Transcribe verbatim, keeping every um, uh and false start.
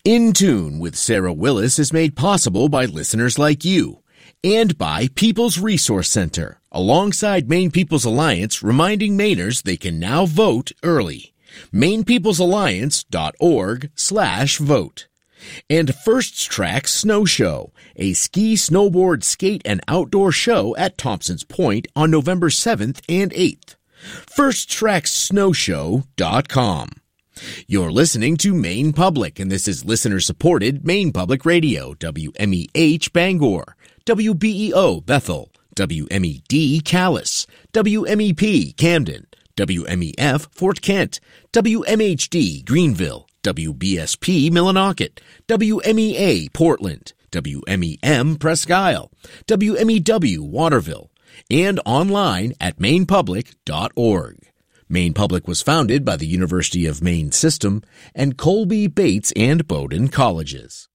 In Tune with Sarah Willis is made possible by listeners like you and by People's Resource Center, alongside Maine People's Alliance, reminding Mainers they can now vote early. Maine People's Alliance dot org slash vote. And First Track Snow Show, a ski, snowboard, skate, and outdoor show at Thompson's Point on November seventh and eighth. first track snow show dot com. You're listening to Maine Public, and this is listener-supported Maine Public Radio, W M E H Bangor, W B E O Bethel, W M E D Calais, W M E P Camden, W M E F Fort Kent, W M H D Greenville, W B S P Millinocket, W M E A Portland, W M E M Presque Isle, W M E W Waterville, and online at maine public dot org. Maine Public was founded by the University of Maine System and Colby, Bates, and Bowdoin Colleges.